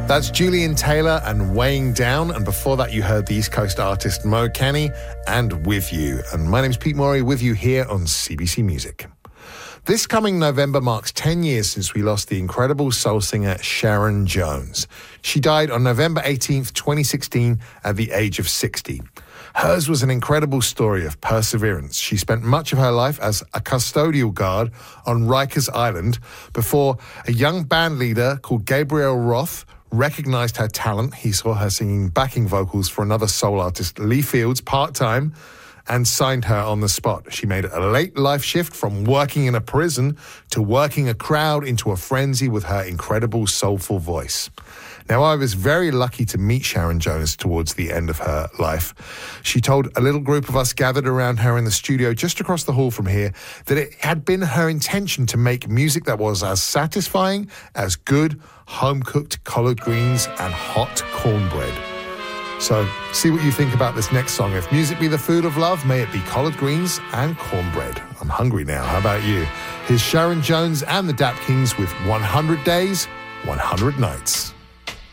That's Julian Taylor and Weighing Down. And before that, you heard the East Coast artist Mo Canny and With You. And my name's Pete Morey, with you here on CBC Music. This coming November marks 10 years since we lost the incredible soul singer Sharon Jones. She died on November 18th, 2016 at the age of 60. Hers was an incredible story of perseverance. She spent much of her life as a custodial guard on Rikers Island before a young band leader called Gabriel Roth recognized her talent. He saw her singing backing vocals for another soul artist, Lee Fields, part-time, and signed her on the spot. She made a late life shift from working in a prison to working a crowd into a frenzy with her incredible soulful voice. Now, I was very lucky to meet Sharon Jones towards the end of her life. She told a little group of us gathered around her in the studio just across the hall from here that it had been her intention to make music that was as satisfying as good, home-cooked collard greens and hot cornbread. So, see what you think about this next song. If music be the food of love, may it be collard greens and cornbread. I'm hungry now. How about you? Here's Sharon Jones and the Dap Kings with 100 Days, 100 Nights.